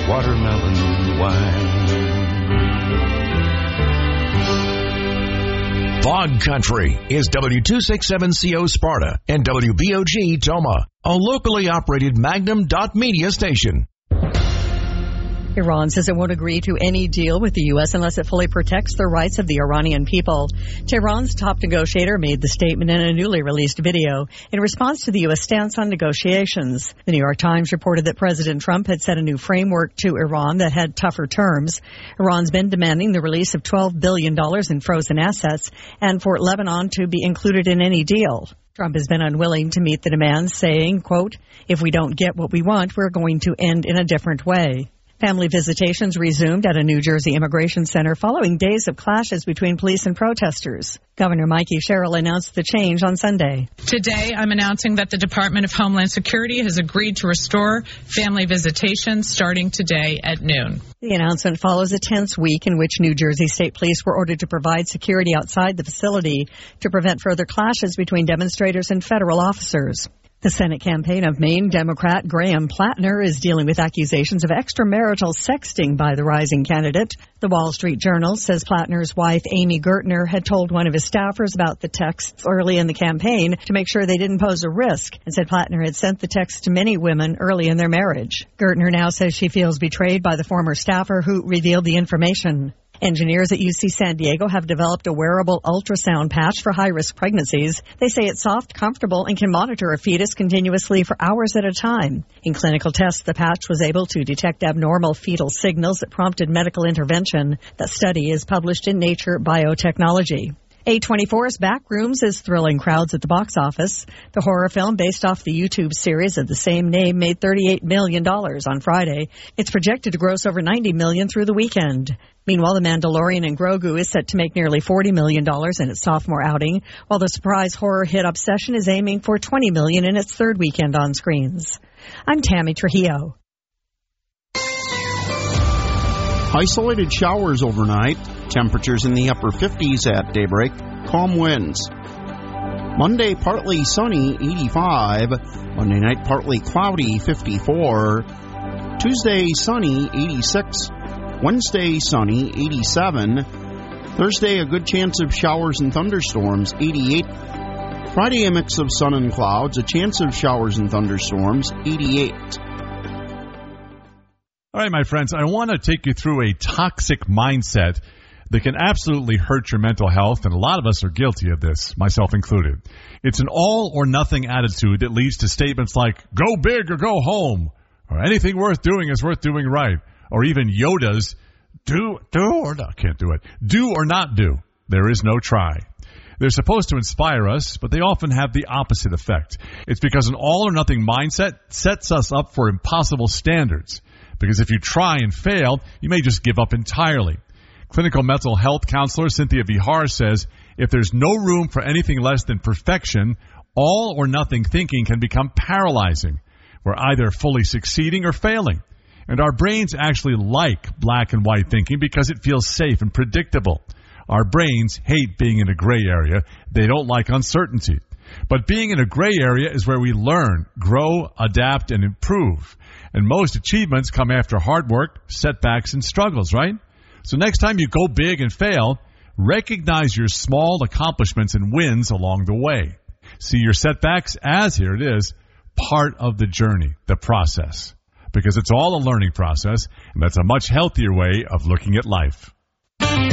watermelon wine. Fog Country is W267CO Sparta and WBOG Toma, a locally operated Magnum.media station. Iran says it won't agree to any deal with the U.S. unless it fully protects the rights of the Iranian people. Tehran's top negotiator made the statement in a newly released video in response to the U.S. stance on negotiations. The New York Times reported that President Trump had set a new framework to Iran that had tougher terms. Iran's been demanding the release of $12 billion in frozen assets and for Lebanon to be included in any deal. Trump has been unwilling to meet the demands, saying, quote, "If we don't get what we want, we're going to end in a different way." Family visitations resumed at a New Jersey immigration center following days of clashes between police and protesters. Governor Mikey Sherrill announced the change on Sunday. Today, I'm announcing that the Department of Homeland Security has agreed to restore family visitations starting today at noon. The announcement follows a tense week in which New Jersey State Police were ordered to provide security outside the facility to prevent further clashes between demonstrators and federal officers. The Senate campaign of Maine Democrat Graham Plattner is dealing with accusations of extramarital sexting by the rising candidate. The Wall Street Journal says Plattner's wife, Amy Gertner, had told one of his staffers about the texts early in the campaign to make sure they didn't pose a risk, and said Plattner had sent the texts to many women early in their marriage. Gertner now says she feels betrayed by the former staffer who revealed the information. Engineers at UC San Diego have developed a wearable ultrasound patch for high-risk pregnancies. They say it's soft, comfortable, and can monitor a fetus continuously for hours at a time. In clinical tests, the patch was able to detect abnormal fetal signals that prompted medical intervention. The study is published in Nature Biotechnology. A24's Backrooms is thrilling crowds at the box office. The horror film based off the YouTube series of the same name made $38 million on Friday. It's projected to gross over $90 million through the weekend. Meanwhile, The Mandalorian and Grogu is set to make nearly $40 million in its sophomore outing, while the surprise horror hit Obsession is aiming for $20 million in its third weekend on screens. I'm Tammy Trujillo. Isolated showers overnight. Temperatures in the upper 50s at daybreak. Calm winds. Monday, partly sunny, 85. Monday night, partly cloudy, 54. Tuesday, sunny, 86. Wednesday, sunny, 87. Thursday, a good chance of showers and thunderstorms, 88. Friday, a mix of sun and clouds, a chance of showers and thunderstorms, 88. All right, my friends, I want to take you through a toxic mindset that can absolutely hurt your mental health, and a lot of us are guilty of this, myself included. It's an all-or-nothing attitude that leads to statements like, go big or go home, or anything worth doing is worth doing right, or even Yoda's, do or not, can't do it, do or not do. There is no try. They're supposed to inspire us, but they often have the opposite effect. It's because an all-or-nothing mindset sets us up for impossible standards, because if you try and fail, you may just give up entirely. Clinical mental health counselor Cynthia Vihar says, if there's no room for anything less than perfection, all or nothing thinking can become paralyzing. We're either fully succeeding or failing. And our brains actually like black and white thinking because it feels safe and predictable. Our brains hate being in a gray area. They don't like uncertainty. But being in a gray area is where we learn, grow, adapt, and improve. And most achievements come after hard work, setbacks, and struggles, right? So next time you go big and fail, recognize your small accomplishments and wins along the way. See your setbacks as, here it is, part of the journey, the process. Because it's all a learning process, and that's a much healthier way of looking at life.